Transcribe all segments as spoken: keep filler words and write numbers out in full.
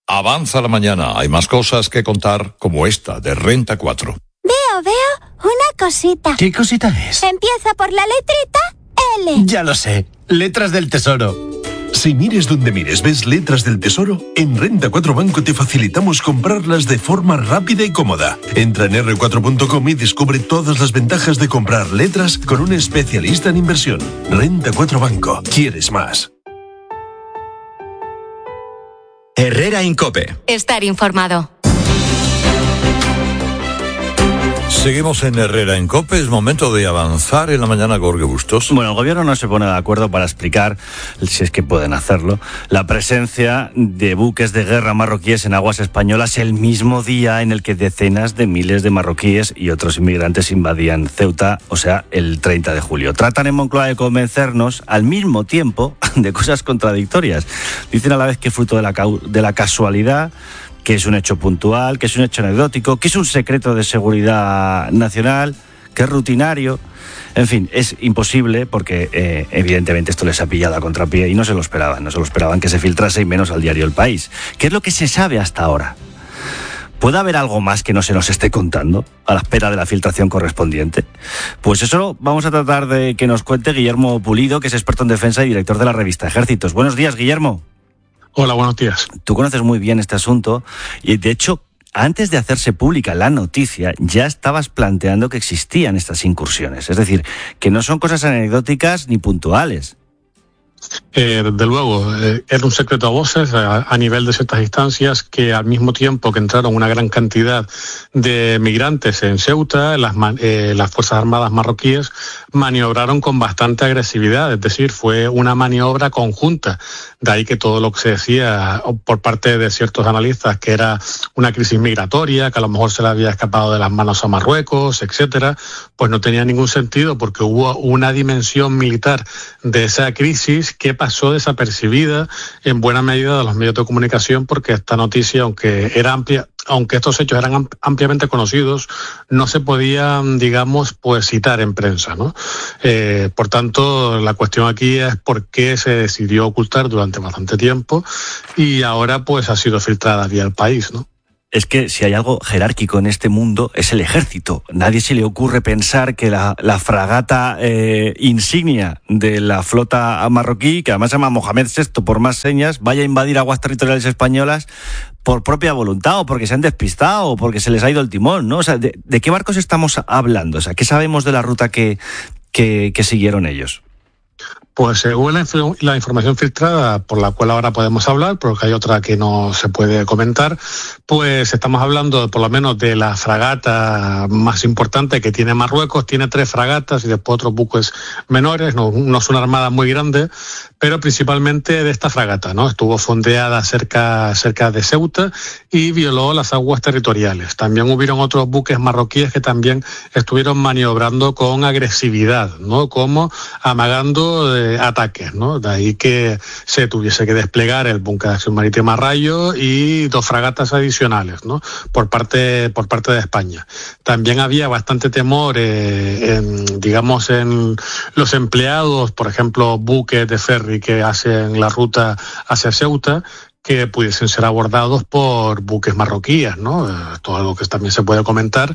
Avanza la mañana, hay más cosas que contar como esta de Renta cuatro. Veo, veo una cosita. ¿Qué cosita es? Empieza por la letrita L. Ya lo sé, letras del tesoro. Si mires donde mires ves letras del tesoro, en Renta cuatro Banco te facilitamos comprarlas de forma rápida y cómoda. Entra en erre cuatro punto com y descubre todas las ventajas de comprar letras con un especialista en inversión. Renta cuatro Banco. ¿Quieres más? Herrera Incope. Estar informado. Seguimos en Herrera en COPE, es momento de avanzar en la mañana, Jorge Bustos. Bueno, el gobierno no se pone de acuerdo para explicar, si es que pueden hacerlo, la presencia de buques de guerra marroquíes en aguas españolas el mismo día en el que decenas de miles de marroquíes y otros inmigrantes invadían Ceuta, o sea, el treinta de julio. Tratan en Moncloa de convencernos al mismo tiempo de cosas contradictorias. Dicen a la vez que fruto de la, de la casualidad, que es un hecho puntual, que es un hecho anecdótico, que es un secreto de seguridad nacional, que es rutinario. En fin, es imposible porque eh, evidentemente esto les ha pillado a contrapié y no se lo esperaban, no se lo esperaban que se filtrase y menos al diario El País. ¿Qué es lo que se sabe hasta ahora? ¿Puede haber algo más que no se nos esté contando a la espera de la filtración correspondiente? Pues eso vamos a tratar de que nos cuente Guillermo Pulido, que es experto en defensa y director de la revista Ejércitos. Buenos días, Guillermo. Hola, buenos días. Tú conoces muy bien este asunto y, de hecho, antes de hacerse pública la noticia, ya estabas planteando que existían estas incursiones. Es decir, que no son cosas anecdóticas ni puntuales. Eh, desde luego, eh, era un secreto a voces a, a nivel de ciertas instancias que al mismo tiempo que entraron una gran cantidad de migrantes en Ceuta, las, eh, las Fuerzas Armadas marroquíes maniobraron con bastante agresividad, es decir, fue una maniobra conjunta. De ahí que todo lo que se decía por parte de ciertos analistas que era una crisis migratoria, que a lo mejor se le había escapado de las manos a Marruecos, etcétera, pues no tenía ningún sentido porque hubo una dimensión militar de esa crisis que pasó desapercibida en buena medida de los medios de comunicación porque esta noticia, aunque era amplia, aunque estos hechos eran ampliamente conocidos, no se podían, digamos, pues citar en prensa, ¿no? Eh, por tanto, la cuestión aquí es por qué se decidió ocultar durante bastante tiempo y ahora pues ha sido filtrada vía El País, ¿no? Es que si hay algo jerárquico en este mundo es el ejército. Nadie se le ocurre pensar que la, la fragata eh, insignia de la flota marroquí, que además se llama Mohamed sexto por más señas, vaya a invadir aguas territoriales españolas por propia voluntad o porque se han despistado o porque se les ha ido el timón, ¿no? O sea, ¿de, de qué barcos estamos hablando? O sea, ¿qué sabemos de la ruta que, que, que siguieron ellos? Pues según la, la información filtrada, por la cual ahora podemos hablar, porque hay otra que no se puede comentar, pues estamos hablando por lo menos de la fragata más importante que tiene Marruecos. Tiene tres fragatas y después otros buques menores, no, no es una armada muy grande, pero principalmente de esta fragata, ¿no? Estuvo fondeada cerca, cerca de Ceuta y violó las aguas territoriales. También hubieron otros buques marroquíes que también estuvieron maniobrando con agresividad, ¿no? Como amagando de ataques, ¿no? De ahí que se tuviese que desplegar el buque de acción marítima Rayo y dos fragatas adicionales, ¿no? Por parte, por parte de España. También había bastante temor, eh, en, digamos, en los empleados, por ejemplo, buques de ferry que hacen la ruta hacia Ceuta, que pudiesen ser abordados por buques marroquíes, ¿no? Esto es algo que también se puede comentar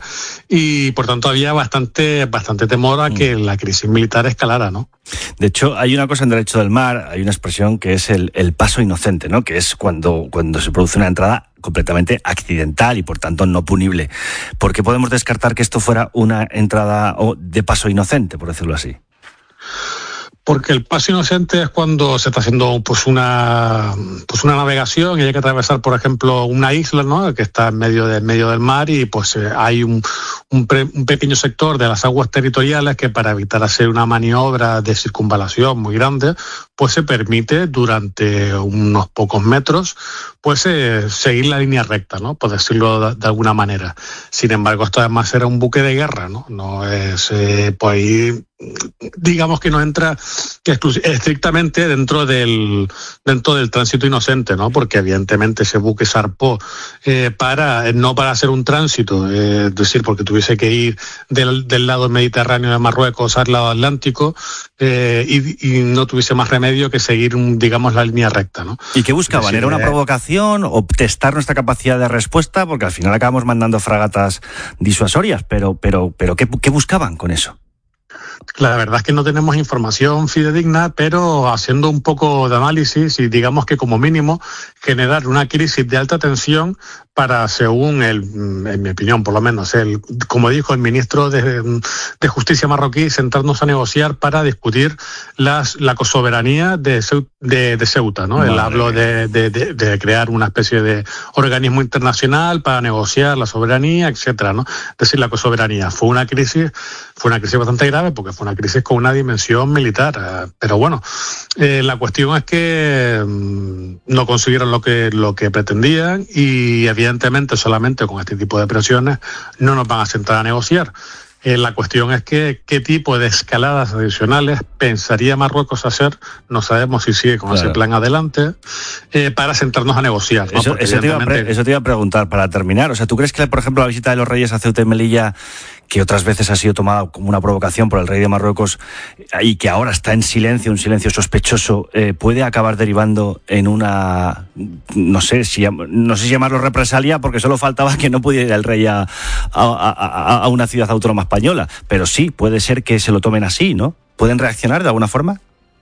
y por tanto había bastante bastante temor a que la crisis militar escalara, ¿no? De hecho, hay una cosa en derecho del mar, hay una expresión que es el, el paso inocente, ¿no? Que es cuando, cuando se produce una entrada completamente accidental y por tanto no punible. ¿Por qué podemos descartar que esto fuera una entrada de paso inocente, por decirlo así? Porque el paso inocente es cuando se está haciendo pues una pues una navegación y hay que atravesar, por ejemplo, una isla, ¿no? Que está en medio del medio del mar y pues eh, hay un un, pre, un pequeño sector de las aguas territoriales que para evitar hacer una maniobra de circunvalación muy grande, pues se permite durante unos pocos metros pues eh, seguir la línea recta, ¿no? Por decirlo de, de alguna manera. Sin embargo, esto además era un buque de guerra, ¿no? No es eh, pues ahí digamos que no entra estrictamente dentro del dentro del tránsito inocente, ¿no? Porque evidentemente ese buque zarpó eh, para no para hacer un tránsito, eh, es decir, porque tuviese que ir del, del lado mediterráneo de Marruecos al lado Atlántico eh, y, y no tuviese más remedio remedio que seguir, un, digamos, la línea recta, ¿no? ¿Y qué buscaban? decir, ¿Era una eh, provocación o testar nuestra capacidad de respuesta? Porque al final acabamos mandando fragatas disuasorias, pero, pero, pero ¿qué, qué buscaban con eso? La verdad es que no tenemos información fidedigna, pero haciendo un poco de análisis y digamos que como mínimo generar una crisis de alta tensión para, según el, en mi opinión por lo menos, el, como dijo el ministro de, de Justicia marroquí, sentarnos a negociar para discutir las, la soberanía de, de, de Ceuta, ¿no? Él habló de, de, de, de crear una especie de organismo internacional para negociar la soberanía, etcétera, ¿no? Es decir, la soberanía. Fue una crisis, fue una crisis bastante grave porque fue una crisis con una dimensión militar. Pero bueno, eh, la cuestión es que mmm, no consiguieron lo que, lo que pretendían y evidentemente solamente con este tipo de presiones no nos van a sentar a negociar. Eh, la cuestión es que qué tipo de escaladas adicionales pensaría Marruecos hacer, no sabemos si sigue con claro. ese plan adelante, eh, para sentarnos a negociar, ¿no? Eso, eso, te iba a pre- eso te iba a preguntar para terminar. O sea, ¿tú crees que, por ejemplo, la visita de los reyes a Ceuta y Melilla, que otras veces ha sido tomada como una provocación por el rey de Marruecos y que ahora está en silencio, un silencio sospechoso, eh, puede acabar derivando en una, no sé si no sé si llamarlo represalia, porque solo faltaba que no pudiera ir el rey a, a, a, a una ciudad autónoma española, pero sí, puede ser que se lo tomen así, ¿no? ¿Pueden reaccionar de alguna forma?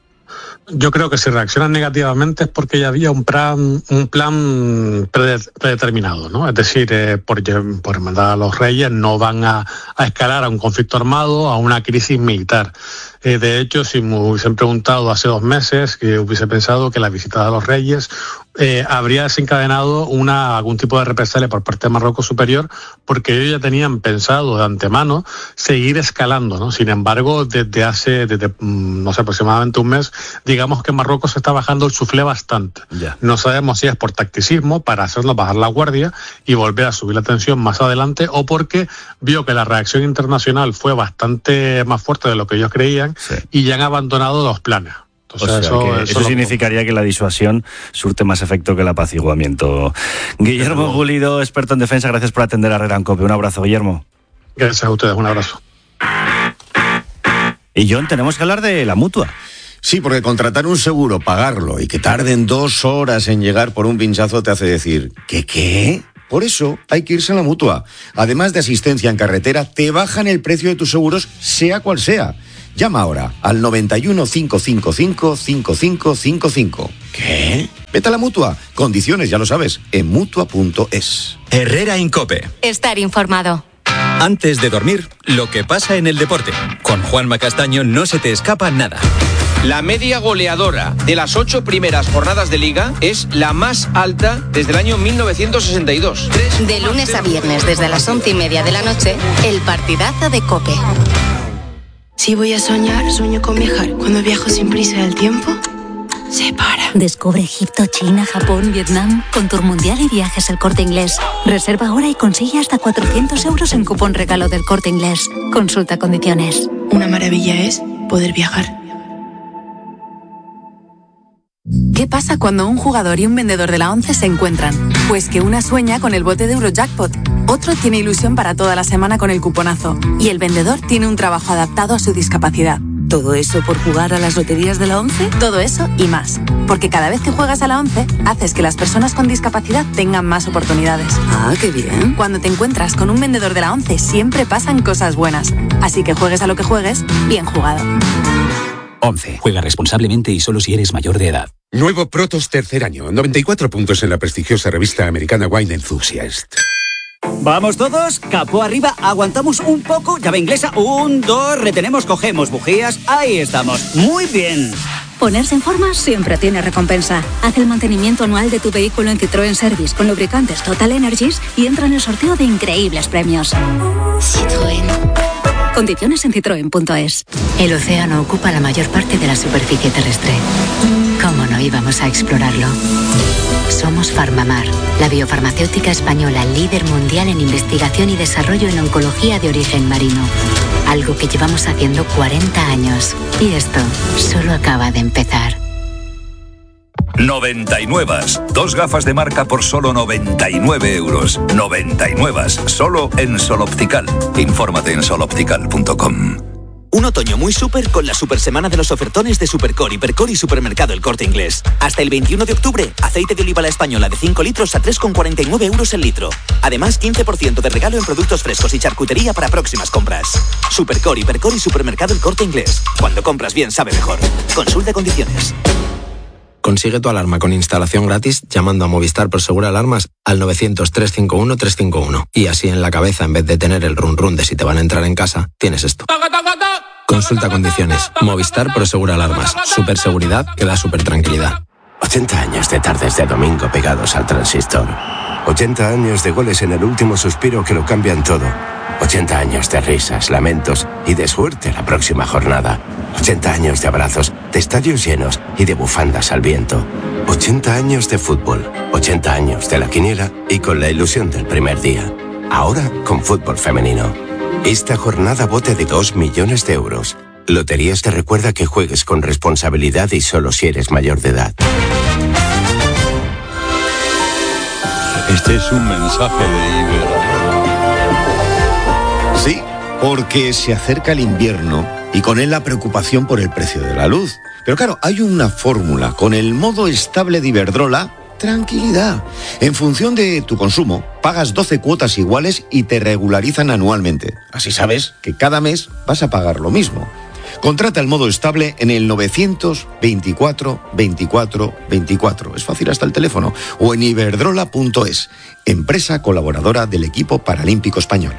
Yo creo que si reaccionan negativamente es porque ya había un plan, un plan predeterminado, ¿no? Es decir, eh, por, por mandar a los reyes no van a, a escalar a un conflicto armado, a una crisis militar. Eh, de hecho, si me hubiesen preguntado hace dos meses, que hubiese pensado que la visita de los reyes eh, habría desencadenado una, algún tipo de represalia por parte de Marruecos Superior, porque ellos ya tenían pensado de antemano seguir escalando, ¿no? Sin embargo, desde hace, desde, no sé, aproximadamente un mes, digamos que Marruecos está bajando el suflé bastante. Yeah. No sabemos si es por tacticismo, para hacernos bajar la guardia y volver a subir la tensión más adelante, o porque vio que la reacción internacional fue bastante más fuerte de lo que ellos creían, sí. y ya han abandonado los planes. Entonces, o sea, eso, que eso, eso significaría lo... que la disuasión surte más efecto que el apaciguamiento. Guillermo no. Gulido, experto en defensa, gracias por atender a Herrera en COPE. Un abrazo, Guillermo. Gracias a ustedes, un abrazo. Y John, tenemos que hablar de la mutua. Sí, porque contratar un seguro, pagarlo y que tarden dos horas en llegar por un pinchazo te hace decir, ¿qué qué? Por eso hay que irse a la Mutua. Además de asistencia en carretera, te bajan el precio de tus seguros, sea cual sea. Llama ahora al noventa y uno, cinco cinco cinco, cinco cinco cinco cinco. ¿Qué? Vete a la Mutua. Condiciones, ya lo sabes, en mutua punto es. Herrera en COPE. Estar informado. Antes de dormir, lo que pasa en el deporte. Con Juanma Castaño no se te escapa nada. La media goleadora de las ocho primeras jornadas de Liga es la más alta desde el año mil novecientos sesenta y dos. De lunes a viernes, desde las once y media de la noche, el partidazo de COPE. Si voy a soñar, sueño con viajar. Cuando viajo sin prisa del tiempo, se para. Descubre Egipto, China, Japón, Vietnam, con Tour Mundial y Viajes El Corte Inglés. Reserva ahora y consigue hasta cuatrocientos euros en cupón regalo del Corte Inglés. Consulta condiciones. Una maravilla es poder viajar. ¿Qué pasa cuando un jugador y un vendedor de la ONCE se encuentran? Pues que una sueña con el bote de Eurojackpot, otro tiene ilusión para toda la semana con el cuponazo y el vendedor tiene un trabajo adaptado a su discapacidad. ¿Todo eso por jugar a las loterías de la ONCE? Todo eso y más. Porque cada vez que juegas a la ONCE, haces que las personas con discapacidad tengan más oportunidades. Ah, qué bien. Cuando te encuentras con un vendedor de la ONCE, siempre pasan cosas buenas. Así que juegues a lo que juegues, bien jugado. ONCE. Juega responsablemente y solo si eres mayor de edad. Nuevo Protos tercer año. noventa y cuatro puntos en la prestigiosa revista americana Wine Enthusiast. Vamos todos, capó arriba, aguantamos un poco, llave inglesa, un, dos, retenemos, cogemos bujías, ahí estamos, muy bien. Ponerse en forma siempre tiene recompensa. Haz el mantenimiento anual de tu vehículo en Citroën Service con lubricantes Total Energies y entra en el sorteo de increíbles premios. Citroën. Condiciones en citroen punto es. El océano ocupa la mayor parte de la superficie terrestre. ¿Cómo no íbamos a explorarlo? Somos Farmamar, la biofarmacéutica española líder mundial en investigación y desarrollo en oncología de origen marino. Algo que llevamos haciendo cuarenta años. Y esto solo acaba de empezar. noventa y nueve. Dos gafas de marca por solo noventa y nueve euros. noventa y nueve. Solo en Sol Optical. Infórmate en sol optical punto com. Un otoño muy súper con la super semana de los ofertones de Supercore, Hipercor y Supermercado El Corte Inglés. Hasta el veintiuno de octubre, aceite de oliva La Española de cinco litros a tres con cuarenta y nueve euros el litro. Además, quince por ciento de regalo en productos frescos y charcutería para próximas compras. Supercore, Hipercor y Supermercado El Corte Inglés. Cuando compras bien, sabe mejor. Consulta condiciones. Consigue tu alarma con instalación gratis llamando a Movistar Prosegur Alarmas al novecientos, trescientos cincuenta y uno, trescientos cincuenta y uno. Y así en la cabeza, en vez de tener el run run de si te van a entrar en casa, tienes esto. Consulta condiciones. Movistar Prosegur Alarmas. Super seguridad que da super tranquilidad. ochenta años de tardes de domingo pegados al transistor. ochenta años de goles en el último suspiro que lo cambian todo. ochenta años de risas, lamentos y de suerte la próxima jornada. ochenta años de abrazos, de estadios llenos y de bufandas al viento. ochenta años de fútbol, ochenta años de la quiniela y con la ilusión del primer día. Ahora con fútbol femenino. Esta jornada bote de dos millones de euros. Loterías te recuerda que juegues con responsabilidad y solo si eres mayor de edad. Este es un mensaje de Iberdrola. Sí, porque se acerca el invierno y con él la preocupación por el precio de la luz. Pero claro, hay una fórmula. Con el modo estable de Iberdrola, tranquilidad. En función de tu consumo, pagas doce cuotas iguales y te regularizan anualmente. Así sabes que cada mes vas a pagar lo mismo. Contrata el modo estable en el novecientos veinticuatro veinticuatro veinticuatro. Es fácil hasta el teléfono. O en iberdrola punto es, empresa colaboradora del equipo paralímpico español.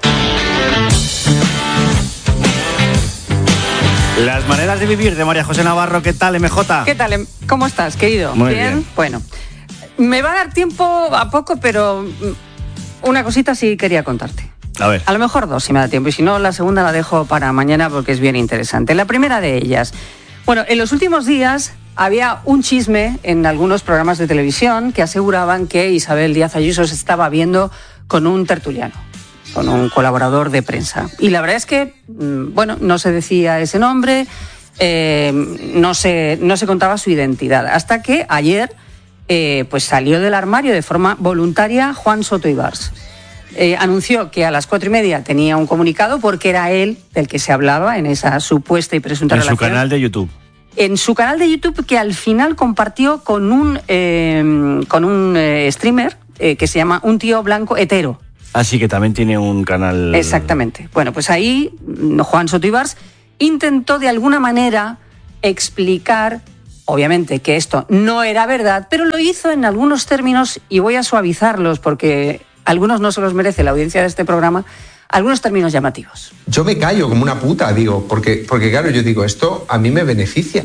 Las maneras de vivir de María José Navarro. ¿Qué tal, M J? ¿Qué tal? ¿Cómo estás, querido? Muy bien. bien. Bueno, me va a dar tiempo a poco, pero una cosita sí quería contarte. A ver. A lo mejor dos si me da tiempo, y si no, la segunda la dejo para mañana porque es bien interesante. La primera de ellas. Bueno, en los últimos días había un chisme en algunos programas de televisión que aseguraban que Isabel Díaz Ayuso se estaba viendo con un tertuliano, con un colaborador de prensa. Y la verdad es que, bueno, no se decía ese nombre, eh, no se, no se contaba su identidad, hasta que ayer eh, pues salió del armario de forma voluntaria Juan Soto Ibars. Eh, anunció que a las cuatro y media tenía un comunicado porque era él del que se hablaba en esa supuesta y presunta en relación. En su canal de YouTube. En su canal de YouTube, que al final compartió con un, eh, con un eh, streamer eh, que se llama Un Tío Blanco Hetero. Así que también tiene un canal... Exactamente. Bueno, pues ahí Juan Soto Ibars intentó de alguna manera explicar, obviamente, que esto no era verdad, pero lo hizo en algunos términos, y voy a suavizarlos porque algunos no se los merece la audiencia de este programa, algunos términos llamativos. Yo me callo como una puta, digo, porque, porque claro, yo digo, esto a mí me beneficia.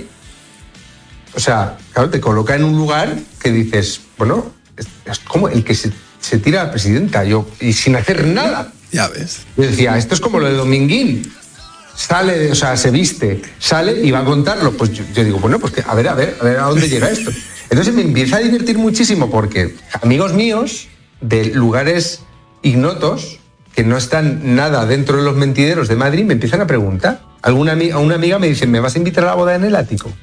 O sea, claro, te coloca en un lugar que dices, bueno, es, es como el que se, se tira a la presidenta, yo, y sin hacer nada. Ya ves. Yo decía, esto es como lo de Dominguín. Sale, o sea, se viste, sale y va a contarlo. Pues yo, yo digo, bueno, pues que, a ver, a ver, a ver a dónde llega esto. Entonces me empieza a divertir muchísimo porque amigos míos de lugares ignotos que no están nada dentro de los mentideros de Madrid me empiezan a preguntar. Alguna amiga, una amiga me dice, ¿me vas a invitar a la boda en el ático?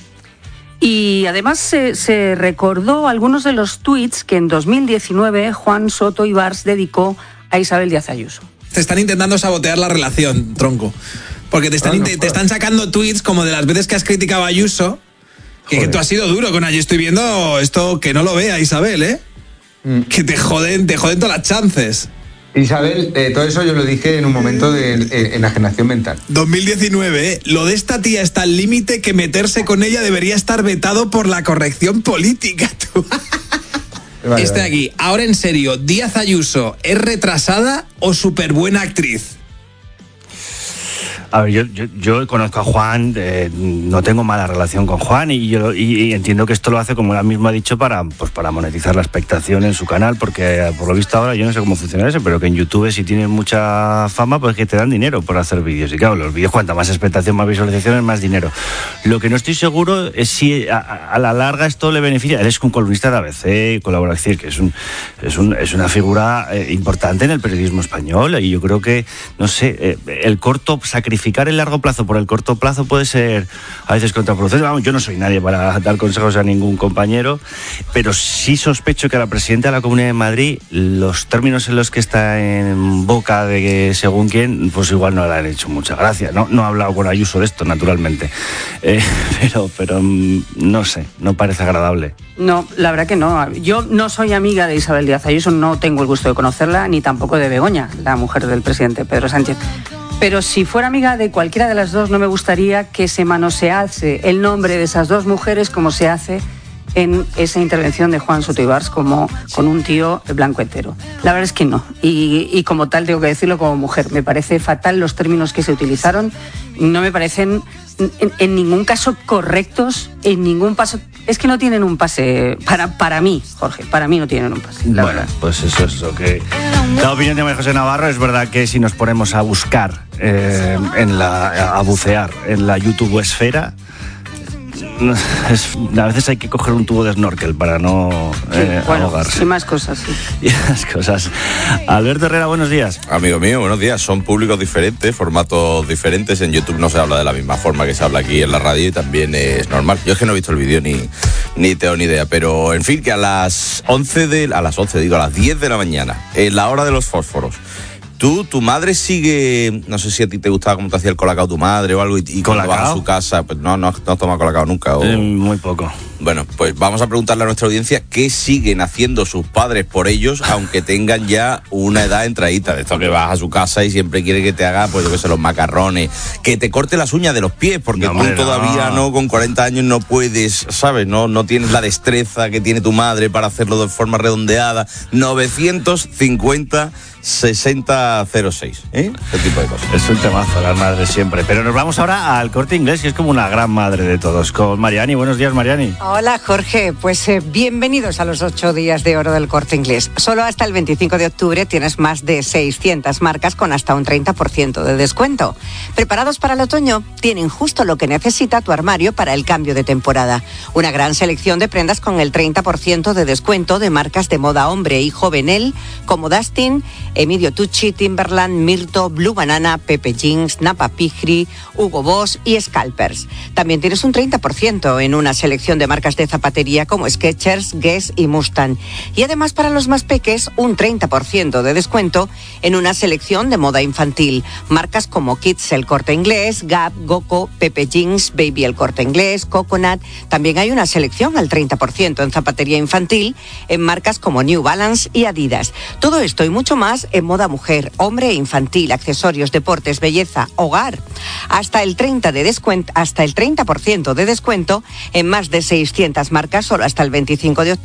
Y además se, se recordó algunos de los tuits que en dos mil diecinueve Juan Soto Ibars dedicó a Isabel Díaz Ayuso. Te están intentando sabotear la relación, tronco. Porque te están, no, no, te están sacando tweets como de las veces que has criticado a Ayuso, que, que tú has sido duro con Ayuso. Estoy viendo esto, que no lo vea Isabel, ¿eh? Mm. Que te joden, te joden todas las chances. Isabel, eh, todo eso yo lo dije en un momento de eh, enajenación mental. dos mil diecinueve, ¿eh? Lo de esta tía está al límite que meterse con ella debería estar vetado por la corrección política, tú. Vale, este de vale. Aquí, ahora en serio, ¿Díaz Ayuso es retrasada o súper buena actriz? A ver, yo, yo, yo conozco a Juan, eh, no tengo mala relación con Juan y, yo, y, y entiendo que esto lo hace, como él mismo ha dicho, para, pues para monetizar la expectación en su canal, porque por lo visto ahora, yo no sé cómo funciona eso, pero que en YouTube, si tienes mucha fama, pues que te dan dinero por hacer vídeos. Y claro, los vídeos, cuanta más expectación, más visualizaciones, más dinero. Lo que no estoy seguro es si a, a la larga esto le beneficia. Él es un columnista de A B C, colabora, es decir, que es, un, es, un, es una figura eh, importante en el periodismo español, y yo creo que, no sé, eh, el corto sacrificio sacrificar el largo plazo por el corto plazo puede ser a veces contraproducente. Vamos, yo no soy nadie para dar consejos a ningún compañero, pero sí sospecho que a la presidenta de la Comunidad de Madrid los términos en los que está en boca de que según quién, pues igual no le han hecho mucha gracia. No, no he hablado con Ayuso de esto, naturalmente, eh, pero, pero no sé, no parece agradable. No, la verdad que no. Yo no soy amiga de Isabel Díaz Ayuso, no tengo el gusto de conocerla, ni tampoco de Begoña, la mujer del presidente Pedro Sánchez. Pero si fuera amiga de cualquiera de las dos, no me gustaría que se manosease el nombre de esas dos mujeres como se hace en esa intervención de Juan Soto Ibars, como con un tío blanco entero. La verdad es que no. Y, y como tal tengo que decirlo como mujer. Me parece fatal los términos que se utilizaron. No me parecen en, en ningún caso correctos, en ningún paso. Es que no tienen un pase, para, para mí, Jorge, para mí no tienen un pase. La bueno, verdad. Pues eso es lo que... La opinión de María José Navarro, es verdad que si nos ponemos a buscar, eh, en la, a bucear en la YouTube esfera, es, a veces hay que coger un tubo de snorkel para no eh, sí, bueno, ahogarse. Y más cosas, sí. Y más cosas. Alberto Herrera, buenos días. Amigo mío, buenos días. Son públicos diferentes, formatos diferentes. En YouTube no se habla de la misma forma que se habla aquí en la radio y también es normal. Yo es que no he visto el vídeo ni, ni tengo ni idea. Pero, en fin, que a las once de... A las once, digo, a las diez de la mañana, en la hora de los fósforos, Tú, tu madre sigue, no sé si a ti te gustaba cómo te hacía el colacao tu madre o algo, y, y cuando vas a su casa, pues no, no, no has tomado colacao nunca. O... Eh, muy poco. Bueno, pues vamos a preguntarle a nuestra audiencia qué siguen haciendo sus padres por ellos, aunque tengan ya una edad entradita. De esto que vas a su casa y siempre quiere que te haga, pues yo qué sé, los macarrones, que te corte las uñas de los pies, porque no, hombre, tú todavía no. no, con cuarenta años no puedes, ¿sabes? No, no tienes la destreza que tiene tu madre para hacerlo de forma redondeada. novecientos cincuenta sesenta cero seis, ¿eh? Ese tipo de cosas. Es un temazo, las madres siempre. Pero nos vamos ahora al Corte Inglés, que es como una gran madre de todos, con Mariani. Buenos días, Mariani. Hola, Jorge. Pues eh, bienvenidos a los ocho días de oro del Corte Inglés. Solo hasta el veinticinco de octubre tienes más de seiscientas marcas con hasta un treinta por ciento de descuento. ¿Preparados para el otoño? Tienen justo lo que necesita tu armario para el cambio de temporada. Una gran selección de prendas con el treinta por ciento de descuento de marcas de moda hombre y jovenil como Dustin, Emilio Tucci, Timberland, Mirto, Blue Banana, Pepe Jeans, Napa Pigri, Hugo Boss y Scalpers. También tienes un treinta por ciento en una selección de marcas de zapatería como Skechers, Guess y Mustang. Y además para los más peques, un treinta por ciento de descuento en una selección de moda infantil. Marcas como Kids El Corte Inglés, Gap, Goco, Pepe Jeans, Baby El Corte Inglés, Coconut. También hay una selección al treinta por ciento en zapatería infantil en marcas como New Balance y Adidas. Todo esto y mucho más en moda mujer, hombre e infantil, accesorios, deportes, belleza, hogar. Hasta el treinta de descuento, hasta el treinta por ciento de descuento en más de seiscientas marcas solo hasta el veinticinco de octubre.